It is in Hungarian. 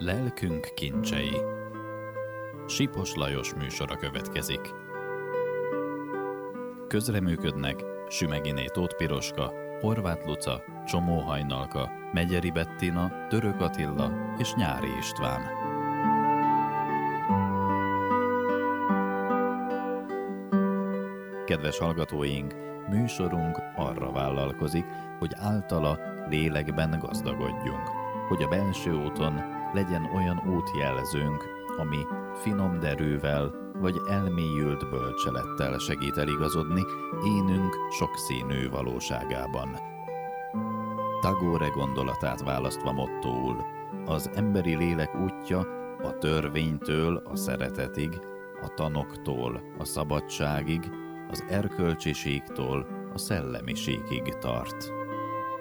Lelkünk kincsei. Sipos Lajos műsora következik. Közreműködnek Sümeginé Tóth Piroska, Horváth Luca, Csomó Hajnalka, Megyeri Bettina, Török Attila és Nyári István. Kedves hallgatóink, műsorunk arra vállalkozik, hogy általa lélekben gazdagodjunk, hogy a belső úton legyen olyan útjelzőnk, ami finom derűvel vagy elmélyült bölcselettel segít eligazodni énünk sokszínű valóságában. Tagore gondolatát választva mottóul, az emberi lélek útja a törvénytől a szeretetig, a tanoktól a szabadságig, az erkölcsiségtől a szellemiségig tart.